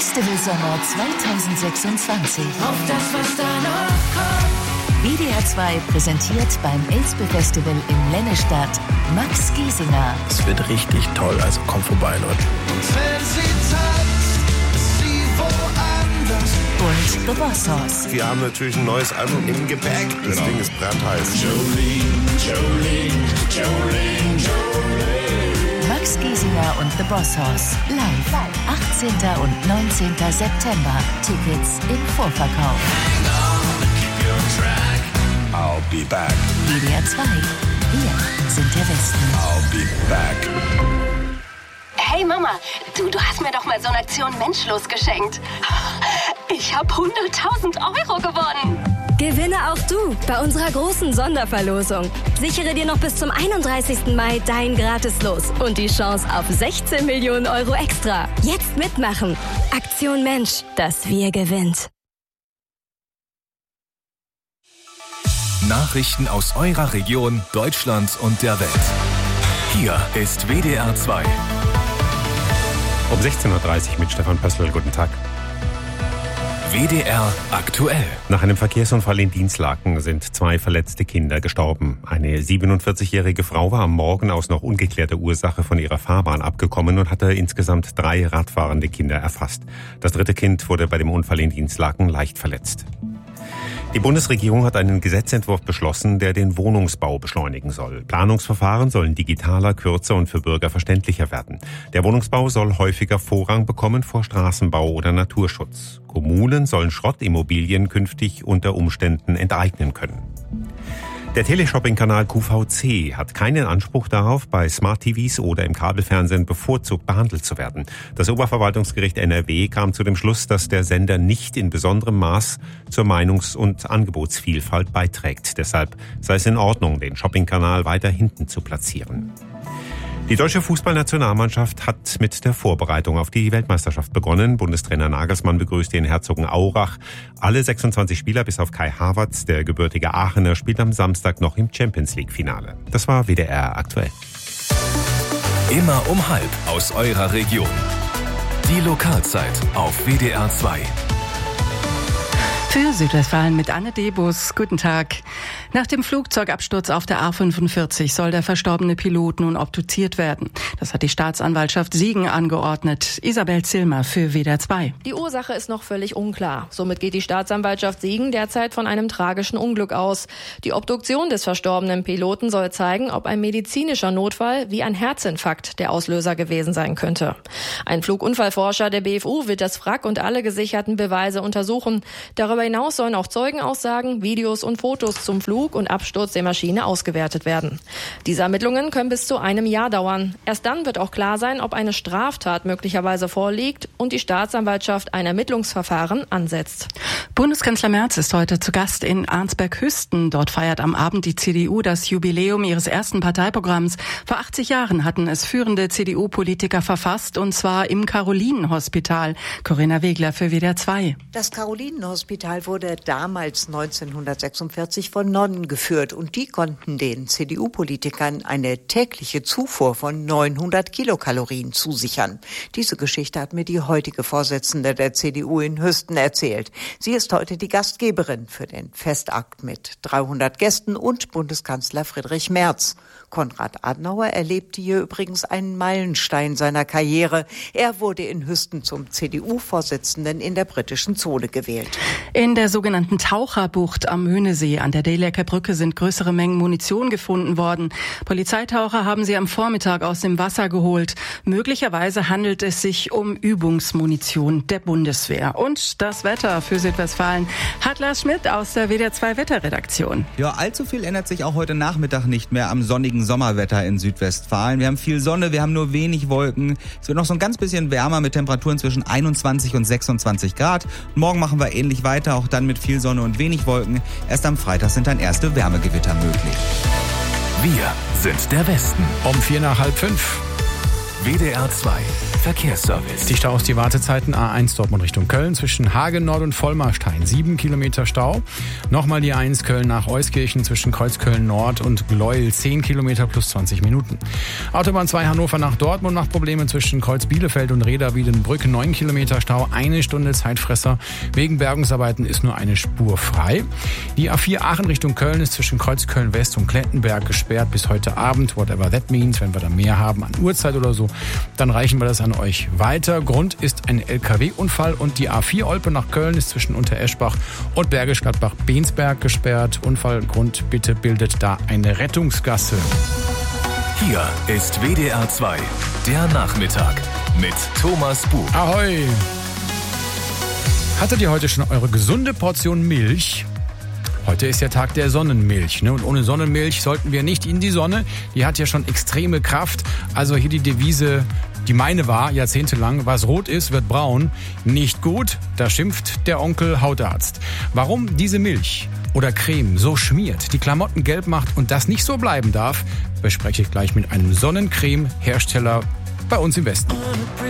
Festival Sommer 2026. Auf das, was da noch kommt. WDR 2 präsentiert beim Elspe Festival in Lennestadt Max Giesinger. Es wird richtig toll, also kommt vorbei, Leute. Und wenn sie tanzt, ist sie woanders. Und The Boss Hoss. Wir haben natürlich ein neues Album im Gepäck. Das Ding ist brandheiß. Jolene. Max Giesinger und The Boss Hoss. Live. 18. und 19. September. Tickets im Vorverkauf. I'll be back. WDR 2. Wir sind der Westen. I'll be back. Hey Mama, du hast mir doch mal so eine Aktion Menschlos geschenkt. Ich habe 100.000 Euro gewonnen. Gewinne auch du bei unserer großen Sonderverlosung. Sichere dir noch bis zum 31. Mai dein Gratislos und die Chance auf 16 Millionen Euro extra. Jetzt mitmachen. Aktion Mensch, das Wir gewinnt. Nachrichten aus eurer Region, Deutschland und der Welt. Hier ist WDR 2. Um 16.30 Uhr mit Stefan Pössl. Guten Tag. WDR aktuell. Nach einem Verkehrsunfall in Dinslaken sind 2 verletzte Kinder gestorben. Eine 47-jährige Frau war am Morgen aus noch ungeklärter Ursache von ihrer Fahrbahn abgekommen und hatte insgesamt 3 radfahrende Kinder erfasst. Das 3. Kind wurde bei dem Unfall in Dinslaken leicht verletzt. Die Bundesregierung hat einen Gesetzentwurf beschlossen, der den Wohnungsbau beschleunigen soll. Planungsverfahren sollen digitaler, kürzer und für Bürger verständlicher werden. Der Wohnungsbau soll häufiger Vorrang bekommen vor Straßenbau oder Naturschutz. Kommunen sollen Schrottimmobilien künftig unter Umständen enteignen können. Der Teleshopping-Kanal QVC hat keinen Anspruch darauf, bei Smart-TVs oder im Kabelfernsehen bevorzugt behandelt zu werden. Das Oberverwaltungsgericht NRW kam zu dem Schluss, dass der Sender nicht in besonderem Maß zur Meinungs- und Angebotsvielfalt beiträgt. Deshalb sei es in Ordnung, den Shopping-Kanal weiter hinten zu platzieren. Die deutsche Fußballnationalmannschaft hat mit der Vorbereitung auf die Weltmeisterschaft begonnen. Bundestrainer Nagelsmann begrüßt den Herzogenaurach. Alle 26 Spieler bis auf Kai Havertz, der gebürtige Aachener, spielt am Samstag noch im Champions-League-Finale. Das war WDR aktuell. Immer um 12:30 aus eurer Region. Die Lokalzeit auf WDR 2. Für Südwestfalen mit Anne Debus. Guten Tag. Nach dem Flugzeugabsturz auf der A45 soll der verstorbene Pilot nun obduziert werden. Das hat die Staatsanwaltschaft Siegen angeordnet. Isabel Zillmer für WDR 2. Die Ursache ist noch völlig unklar. Somit geht die Staatsanwaltschaft Siegen derzeit von einem tragischen Unglück aus. Die Obduktion des verstorbenen Piloten soll zeigen, ob ein medizinischer Notfall wie ein Herzinfarkt der Auslöser gewesen sein könnte. Ein Flugunfallforscher der BFU wird das Wrack und alle gesicherten Beweise untersuchen. Darüber hinaus sollen auch Zeugenaussagen, Videos und Fotos zum Flug und Absturz der Maschine ausgewertet werden. Diese Ermittlungen können bis zu einem Jahr dauern. Erst dann wird auch klar sein, ob eine Straftat möglicherweise vorliegt und die Staatsanwaltschaft ein Ermittlungsverfahren ansetzt. Bundeskanzler Merz ist heute zu Gast in Arnsberg-Hüsten. Dort feiert am Abend die CDU das Jubiläum ihres ersten Parteiprogramms. Vor 80 Jahren hatten es führende CDU-Politiker verfasst, und zwar im Carolinenhospital. Corinna Wegler für WDR 2. Das Carolinenhospital wurde damals 1946 von Nonnen geführt und die konnten den CDU-Politikern eine tägliche Zufuhr von 900 Kilokalorien zusichern. Diese Geschichte hat mir die heutige Vorsitzende der CDU in Hüsten erzählt. Sie ist heute die Gastgeberin für den Festakt mit 300 Gästen und Bundeskanzler Friedrich Merz. Konrad Adenauer erlebte hier übrigens einen Meilenstein seiner Karriere. Er wurde in Hüsten zum CDU-Vorsitzenden in der britischen Zone gewählt. In der sogenannten Taucherbucht am Möhnesee an der Dehlecker Brücke sind größere Mengen Munition gefunden worden. Polizeitaucher haben sie am Vormittag aus dem Wasser geholt. Möglicherweise handelt es sich um Übungsmunition der Bundeswehr. Und das Wetter für Südwestfalen hat Lars Schmidt aus der WDR 2 Wetterredaktion. Ja, allzu viel ändert sich auch heute Nachmittag nicht mehr am sonnigen Sommerwetter in Südwestfalen. Wir haben viel Sonne, wir haben nur wenig Wolken. Es wird noch so ein ganz bisschen wärmer mit Temperaturen zwischen 21 und 26 Grad. Und morgen machen wir ähnlich weiter, auch dann mit viel Sonne und wenig Wolken. Erst am Freitag sind dann erste Wärmegewitter möglich. Wir sind der Westen. Um 4:45. WDR 2 Verkehrsservice. Die Staus, die Wartezeiten A1 Dortmund Richtung Köln zwischen Hagen Nord und Vollmarstein. 7 Kilometer Stau. Nochmal die 1 Köln nach Euskirchen zwischen Kreuzköln Nord und Gleuel. 10 Kilometer plus 20 Minuten. Autobahn 2 Hannover nach Dortmund nach Problemen zwischen Kreuz Bielefeld und Reda-Wiedenbrück. 9 Kilometer Stau, 1 Stunde Zeitfresser. Wegen Bergungsarbeiten ist nur eine Spur frei. Die A4 Aachen Richtung Köln ist zwischen Kreuzköln West und Klettenberg gesperrt bis heute Abend. Whatever that means. Wenn wir da mehr haben an Uhrzeit oder so, dann reichen wir das an euch weiter. Grund ist ein LKW-Unfall und die A4 Olpe nach Köln ist zwischen Untereschbach und Bergisch Gladbach-Bensberg gesperrt. Unfallgrund bitte bildet da eine Rettungsgasse. Hier ist WDR 2, der Nachmittag mit Thomas Buch. Ahoi! Hattet ihr heute schon eure gesunde Portion Milch? Heute ist ja Tag der Sonnenmilch, ne? Und ohne Sonnenmilch sollten wir nicht in die Sonne. Die hat ja schon extreme Kraft. Also hier die Devise, die meine war, jahrzehntelang: Was rot ist, wird braun. Nicht gut, da schimpft der Onkel Hautarzt. Warum diese Milch oder Creme so schmiert, die Klamotten gelb macht und das nicht so bleiben darf, bespreche ich gleich mit einem Sonnencreme-Hersteller bei uns im Westen.